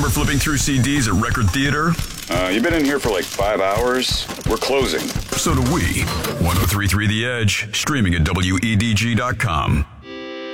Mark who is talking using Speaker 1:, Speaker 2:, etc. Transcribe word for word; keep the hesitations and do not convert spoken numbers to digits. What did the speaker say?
Speaker 1: flipping through C Ds at Record Theater?
Speaker 2: Uh, you've been in here for like five hours. We're closing.
Speaker 1: So do we. ten thirty-three The Edge, streaming at W E D G dot com.